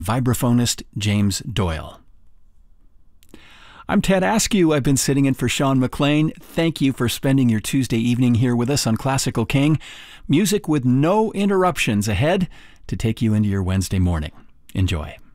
vibraphonist James Doyle. I'm Ted Askew. I've been sitting in for Sean McLean. Thank you for spending your Tuesday evening here with us on Classical King. Music with no interruptions ahead to take you into your Wednesday morning. Enjoy.